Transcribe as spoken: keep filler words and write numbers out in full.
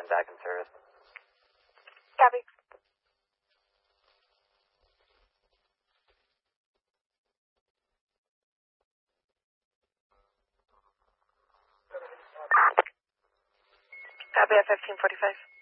back in service. Copy. Copy at fifteen forty-five.